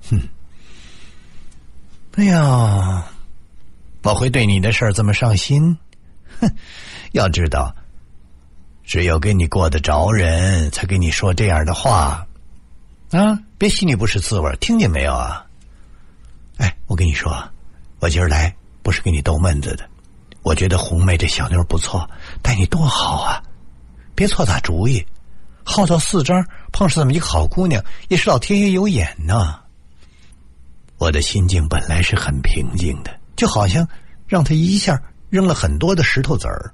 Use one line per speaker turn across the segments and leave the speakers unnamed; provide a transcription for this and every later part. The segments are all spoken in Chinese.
哎呀，我会对你的事儿这么上心？要知道，只有跟你过得着人，才跟你说这样的话。啊，别心里不是滋味，听见没有啊？哎，我跟你说，我今儿来不是跟你逗闷子的。我觉得红梅这小妞不错，待你多好啊！别错打主意，号召四张碰上这么一个好姑娘，也是老天爷有眼呐。我的心境本来是很平静的，就好像让他一下扔了很多的石头子儿。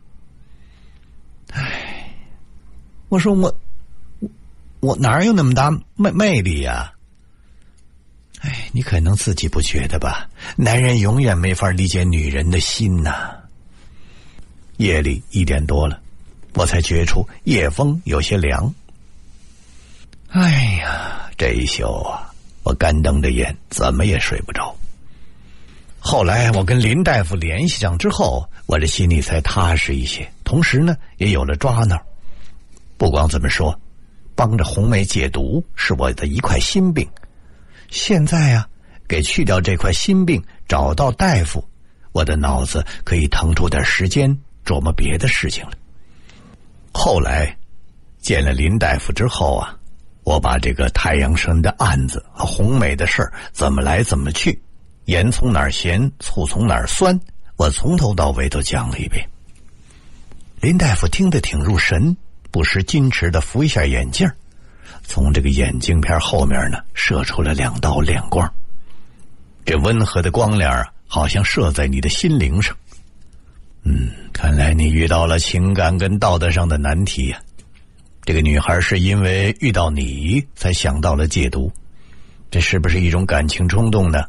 哎，我说我哪有那么大魅力呀？哎，你可能自己不觉得吧？男人永远没法理解女人的心呐。夜里1点多了，我才觉出夜风有些凉。哎呀，这一宿啊，我干瞪着眼，怎么也睡不着。后来我跟林大夫联系上之后，我这心里才踏实一些，同时呢，也有了抓挠。不光这么说，帮着红梅戒毒是我的一块心病。现在啊，给去掉这块心病，找到大夫，我的脑子可以腾出点时间琢磨别的事情了。后来见了林大夫之后啊，我把这个太阳神的案子和红梅的事儿怎么来怎么去，盐从哪儿咸，醋从哪儿酸，我从头到尾都讲了一遍。林大夫听得挺入神，不时矜持地扶一下眼镜，从这个眼镜片后面呢射出了2道亮光。这温和的光亮啊，好像射在你的心灵上。看来你遇到了情感跟道德上的难题呀。这个女孩是因为遇到你才想到了戒毒，这是不是一种感情冲动呢？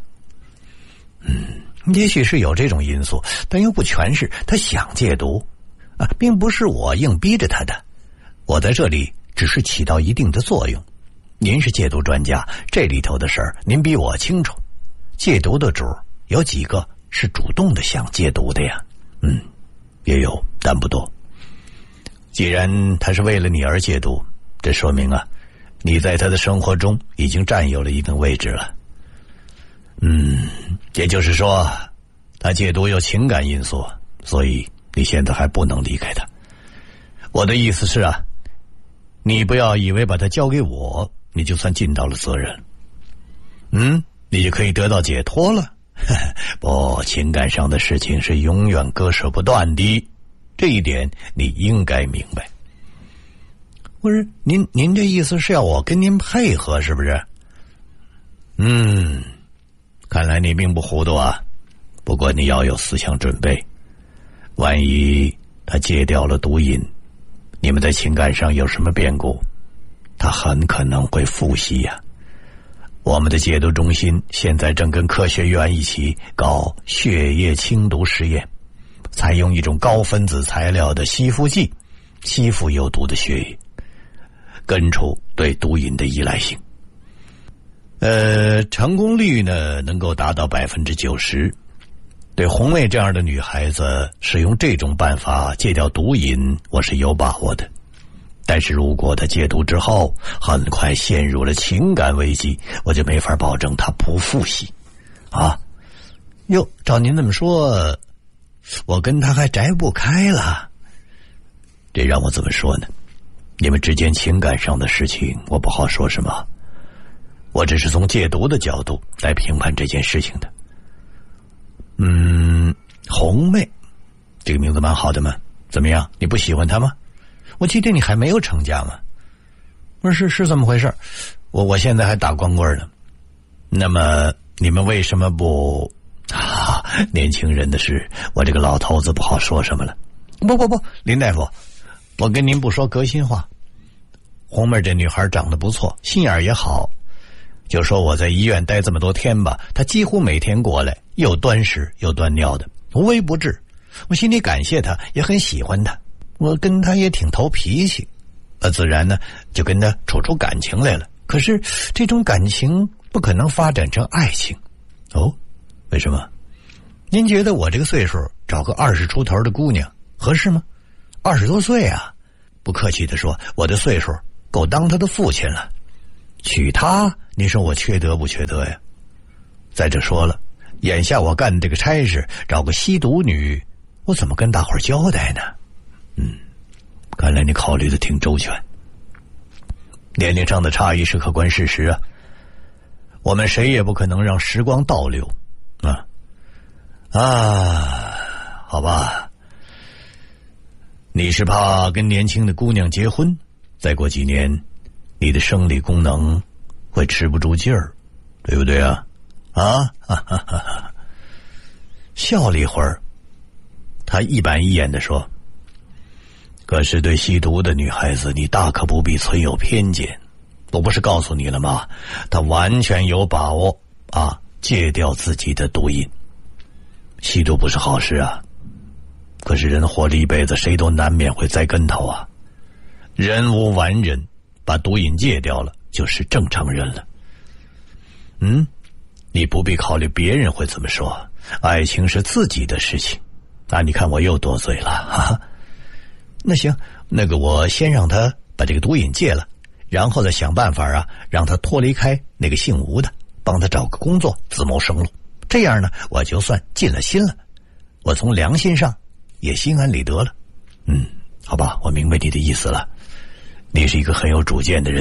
也许是有这种因素，但又不全是。她想戒毒啊，并不是我硬逼着她的，我在这里只是起到一定的作用。您是戒毒专家，这里头的事儿您比我清楚。戒毒的主有几个是主动的想戒毒的呀？也有，但不多。既然他是为了你而戒毒，这说明啊，你在他的生活中已经占有了一定位置了。也就是说，他戒毒有情感因素，所以你现在还不能离开他。我的意思是啊，你不要以为把他交给我，你就算尽到了责任。你就可以得到解脱了。不，情感上的事情是永远割舍不断的，这一点你应该明白。不是，您这意思是要我跟您配合是不是？看来你并不糊涂啊。不过你要有思想准备，万一他戒掉了毒瘾，你们在情感上有什么变故，他很可能会复吸呀。我们的戒毒中心现在正跟科学院一起搞血液清毒实验，采用一种高分子材料的吸附剂，吸附有毒的血液，根除对毒瘾的依赖性。成功率呢能够达到90%。对红妹这样的女孩子，使用这种办法戒掉毒瘾，我是有把握的。但是如果她戒毒之后很快陷入了情感危机，我就没法保证她不复吸啊。哟，照您这么说，我跟她还摘不开了。这让我怎么说呢？你们之间情感上的事情我不好说什么，我只是从戒毒的角度来评判这件事情的。红妹这个名字蛮好的嘛，怎么样，你不喜欢她吗？我记得你还没有成家嘛。不是这么回事，我现在还打光棍呢。那么你们为什么不年轻人的事，我这个老头子不好说什么了。不，林大夫，我跟您不说革新话。红妹这女孩长得不错，心眼也好，就说我在医院待这么多天吧，她几乎每天过来，又端屎又端尿的，无微不至。我心里感谢她，也很喜欢她，我跟她也挺投脾气，自然呢就跟她处出感情来了。可是这种感情不可能发展成爱情。哦，为什么？您觉得我这个岁数找个20出头的姑娘合适吗？20多岁啊，不客气地说，我的岁数够当她的父亲了。娶她，你说我缺德不缺德呀？ 再者说了，眼下我干这个差事，找个吸毒女，我怎么跟大伙儿交代呢？看来你考虑的挺周全。年龄上的差异是客观事实啊，我们谁也不可能让时光倒流好吧。你是怕跟年轻的姑娘结婚，再过几年你的生理功能会吃不住劲儿，对不对啊？笑了一会儿，他一板一眼地说，可是对吸毒的女孩子，你大可不必存有偏见。我不是告诉你了吗？她完全有把握戒掉自己的毒瘾。吸毒不是好事啊，可是人活着一辈子，谁都难免会栽跟头啊。人无完人，把毒瘾戒掉了，就是正常人了。你不必考虑别人会怎么说，爱情是自己的事情。你看我又多嘴了那行，我先让他把这个毒瘾戒了，然后再想办法让他脱离开那个姓吴的，帮他找个工作，自谋生路。这样呢，我就算尽了心了，我从良心上也心安理得了。好吧，我明白你的意思了。你是一个很有主见的人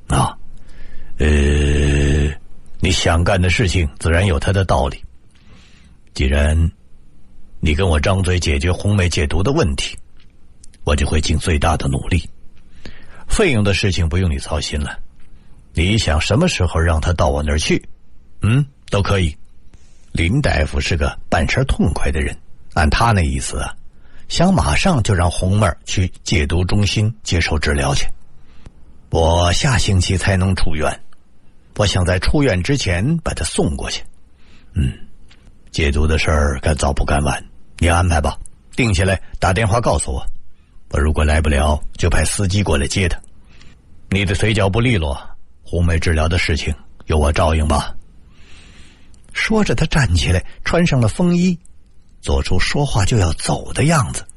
你想干的事情自然有它的道理。既然你跟我张嘴解决红梅戒毒的问题，我就会尽最大的努力。费用的事情不用你操心了，你想什么时候让他到我那儿去都可以。林大夫是个办事痛快的人，按他那意思想马上就让红妹去戒毒中心接受治疗去。我下星期才能出院，我想在出院之前把他送过去。戒毒的事儿该早不赶晚，你安排吧，定下来打电话告诉我。我如果来不了，就派司机过来接他。你的腿脚不利落，红梅治疗的事情由我照应吧。说着，他站起来，穿上了风衣，做出说话就要走的样子。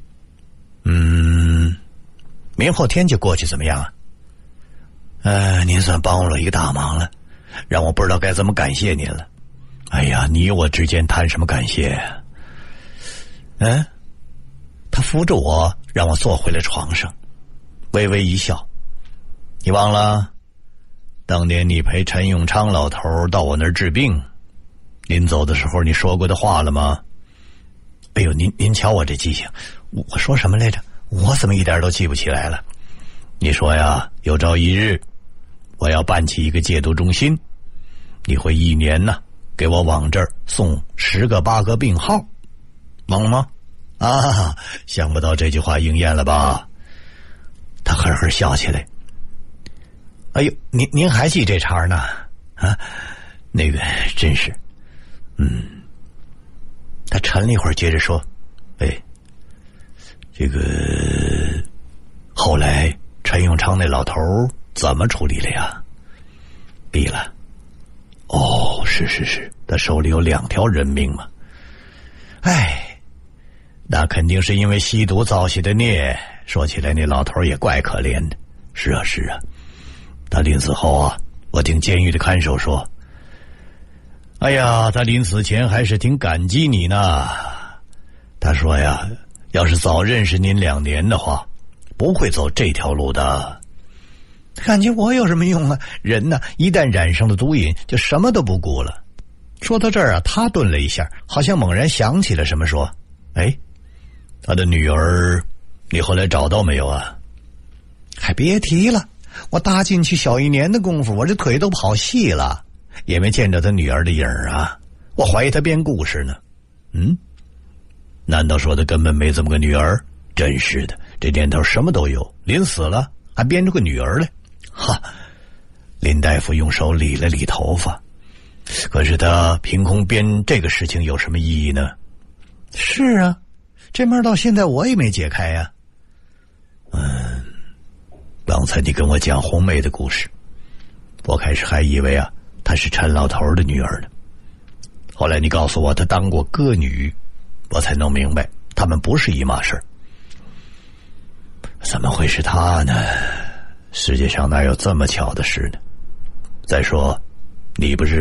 明后天就过去怎么样您算帮了一个大忙了，让我不知道该怎么感谢您了。哎呀，你我之间谈什么感谢呀？他扶着我，让我坐回了床上，微微一笑。你忘了当年你陪陈永昌老头到我那儿治病，临走的时候你说过的话了吗？哎呦，您瞧我这记性，我说什么来着？我怎么一点都记不起来了？你说呀，有朝一日我要办起一个戒毒中心，你会一年给我往这儿送10个8个病号，忘了吗？想不到这句话应验了吧？他呵呵笑起来。哎呦，您还记这茬呢？真是。他沉了一会儿，接着说：“这个后来陈永昌那老头怎么处理了呀？”毙了。是，他手里有2条人命嘛。那肯定是因为吸毒造下的孽。说起来那老头也怪可怜的。是啊，他临死后我听监狱的看守说，哎呀，他临死前还是挺感激你呢。他说呀，要是早认识您2年的话，不会走这条路的。感觉我有什么用啊？人一旦染上了毒瘾，就什么都不顾了。说到这儿他顿了一下，好像猛然想起了什么，说：“他的女儿，你后来找到没有啊？”还别提了，我搭进去小1年的功夫，我这腿都跑细了，也没见着他女儿的影儿我怀疑他编故事呢。难道说他根本没这么个女儿？真是的，这年头什么都有，临死了还编出个女儿来。林大夫用手理了理头发。可是他凭空编这个事情有什么意义呢？是啊，这门到现在我也没解开呀。刚才你跟我讲红梅的故事，我开始还以为她是陈老头的女儿呢。后来你告诉我她当过歌女，我才弄明白他们不是一码事。怎么会是她呢？世界上哪有这么巧的事呢？再说，你不是